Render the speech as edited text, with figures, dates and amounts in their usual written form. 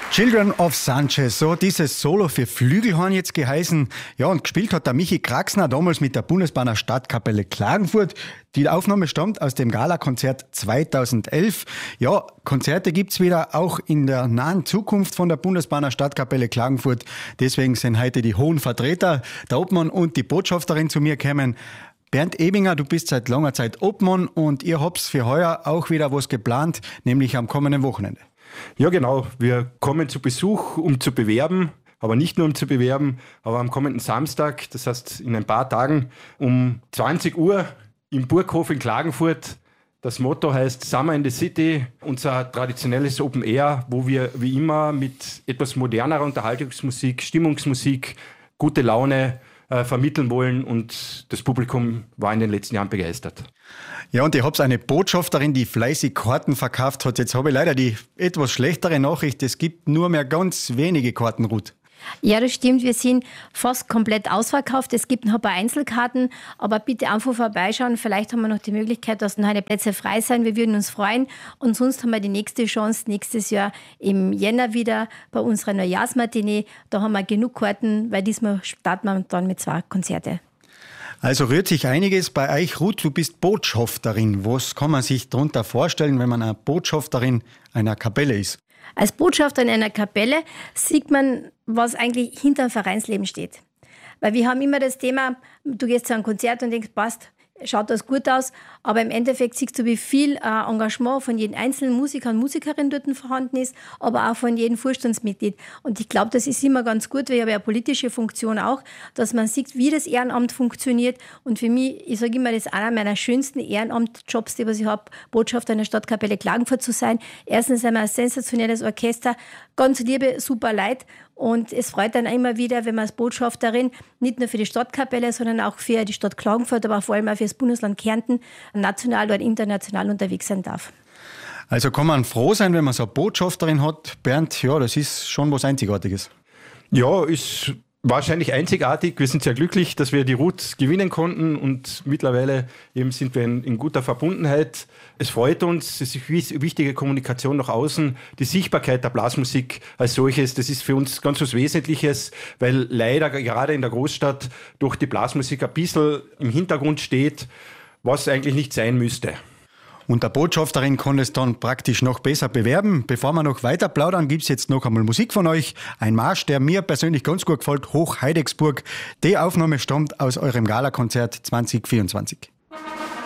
Children of Sanchez, so dieses Solo für Flügelhorn jetzt geheißen. Ja, und gespielt hat der Michi Kraxner damals mit der Bundesbahner Stadtkapelle Klagenfurt. Die Aufnahme stammt aus dem Galakonzert 2011. Ja, Konzerte gibt's wieder auch in der nahen Zukunft von der Bundesbahner Stadtkapelle Klagenfurt. Deswegen sind heute die hohen Vertreter, der Obmann und die Botschafterin zu mir gekommen. Bernd Ebinger, du bist seit langer Zeit Obmann und ihr habt für heuer auch wieder was geplant, nämlich am kommenden Wochenende. Ja, genau. Wir kommen zu Besuch, um zu bewerben, aber nicht nur um zu bewerben, aber am kommenden Samstag, das heißt in ein paar Tagen um 20 Uhr im Burghof in Klagenfurt. Das Motto heißt Summer in the City, unser traditionelles Open Air, wo wir wie immer mit etwas modernerer Unterhaltungsmusik, Stimmungsmusik, gute Laune vermitteln wollen, und das Publikum war in den letzten Jahren begeistert. Ja, und ihr habt eine Botschafterin, die fleißig Karten verkauft hat. Jetzt habe ich leider die etwas schlechtere Nachricht, es gibt nur mehr ganz wenige Karten, Ruth. Ja, das stimmt. Wir sind fast komplett ausverkauft. Es gibt noch ein paar Einzelkarten, aber bitte einfach vorbeischauen. Vielleicht haben wir noch die Möglichkeit, dass noch eine Plätze frei sein. Wir würden uns freuen. Und sonst haben wir die nächste Chance nächstes Jahr im Jänner wieder bei unserer Neujahrsmatinee. Da haben wir genug Karten, weil diesmal starten wir dann mit 2 Konzerte. Also rührt sich einiges bei euch. Ruth, du bist Botschafterin. Was kann man sich darunter vorstellen, wenn man eine Botschafterin einer Kapelle ist? Als Botschafter in einer Kapelle sieht man, was eigentlich hinter dem Vereinsleben steht. Weil wir haben immer das Thema, du gehst zu einem Konzert und denkst, passt, schaut das gut aus, aber im Endeffekt siehst du, wie viel Engagement von jedem einzelnen Musiker und Musikerin dort vorhanden ist, aber auch von jedem Vorstandsmitglied. Und ich glaube, das ist immer ganz gut, weil ich habe ja eine politische Funktion auch, dass man sieht, wie das Ehrenamt funktioniert. Und für mich, ich sage immer, das ist einer meiner schönsten Ehrenamtjobs, die was ich habe, Botschafter in der Stadtkapelle Klagenfurt zu sein. Erstens sind wir ein sensationelles Orchester, ganz liebe, super Leute. Und es freut dann immer wieder, wenn man als Botschafterin nicht nur für die Stadtkapelle, sondern auch für die Stadt Klagenfurt, aber vor allem auch für das Bundesland Kärnten national oder international unterwegs sein darf. Also kann man froh sein, wenn man so eine Botschafterin hat. Bernd, ja, das ist schon was Einzigartiges. Ja, ist wahrscheinlich einzigartig. Wir sind sehr glücklich, dass wir die Ruth gewinnen konnten, und mittlerweile eben sind wir in guter Verbundenheit. Es freut uns, es ist wichtige Kommunikation nach außen, die Sichtbarkeit der Blasmusik als solches, das ist für uns ganz was Wesentliches, weil leider gerade in der Großstadt durch die Blasmusik ein bisschen im Hintergrund steht, was eigentlich nicht sein müsste. Und der Botschafterin kann es dann praktisch noch besser bewerben. Bevor wir noch weiter plaudern, gibt es jetzt noch einmal Musik von euch. Ein Marsch, der mir persönlich ganz gut gefällt, Hoch Heidegsburg. Die Aufnahme stammt aus eurem Galakonzert 2024.